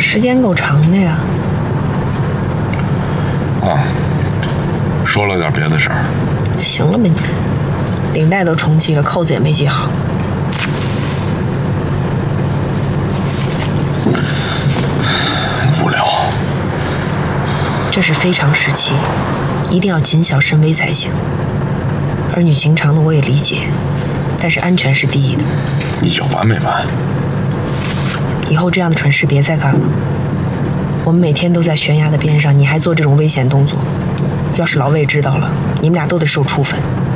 时间够长的呀。 啊，说了点别的事儿。 行了吧你，领带都重系了，扣子也没系好。 无聊。 这是非常时期，一定要谨小慎微才行。儿女情长的我也理解，但是安全是第一的。 你有完没完？ 以后这样的蠢事别再干了。我们每天都在悬崖的边上，你还做这种危险动作，要是老魏知道了，你们俩都得受处分。